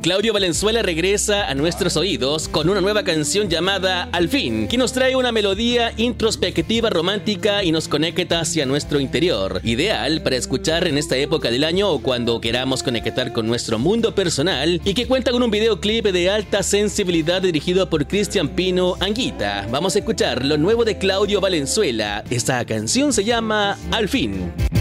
Claudio Valenzuela regresa a nuestros oídos con una nueva canción llamada Al Fin, que nos trae una melodía introspectiva romántica y nos conecta hacia nuestro interior. Ideal para escuchar en esta época del año o cuando queramos conectar con nuestro mundo personal, y que cuenta con un videoclip de alta sensibilidad dirigido por Cristian Pino Anguita. Vamos a escuchar lo nuevo de Claudio Valenzuela. Esta canción se llama Al Fin.